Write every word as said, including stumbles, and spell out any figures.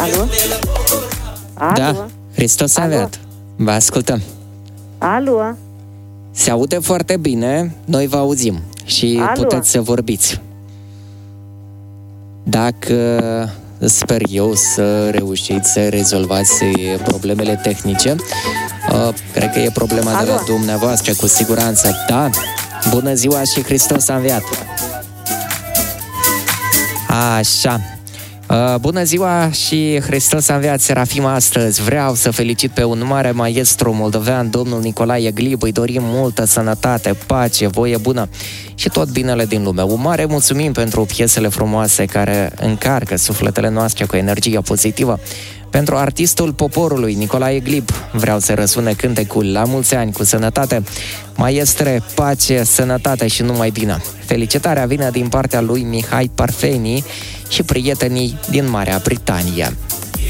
Alo? Alo? Da, Hristos a înviat. Vă ascultăm. Alo? Se aude foarte bine, noi vă auzim și Alo? puteți să vorbiți. Dacă sper eu să reușiți să rezolvați problemele tehnice, cred că e problema Alo? de la dumneavoastră, cu siguranță. Da, bună ziua și Hristos a înviat. Așa. Bună ziua și Hristos a înviat, Serafima, astăzi. Vreau să felicit pe un mare maestru moldovean, domnul Nicolae Glib. Îi dorim multă sănătate, pace, voie bună și tot binele din lume. Un mare mulțumim pentru piesele frumoase care încarcă sufletele noastre cu energie pozitivă. Pentru artistul poporului, Nicolae Glib, vreau să răsune cântecul La mulți ani cu sănătate. Maestre, pace, sănătate și numai bine. Felicitarea vine din partea lui Mihai Parfeni și prietenii din Marea Britanie.